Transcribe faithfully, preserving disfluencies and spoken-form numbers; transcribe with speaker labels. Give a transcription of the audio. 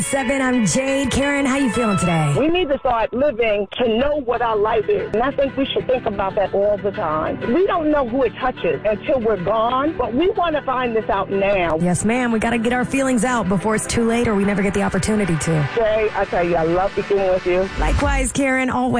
Speaker 1: Seven, I'm Jade. Karen, how you feeling today?
Speaker 2: We need to start living to know what our life is. And I think we should think about that all the time. We don't know who it touches until we're gone, but we want to find this out now.
Speaker 1: Yes, ma'am. We got to get our feelings out before it's too late or we never get the opportunity to.
Speaker 2: Jay, I tell you, I love speaking with you.
Speaker 1: Likewise, Karen, always.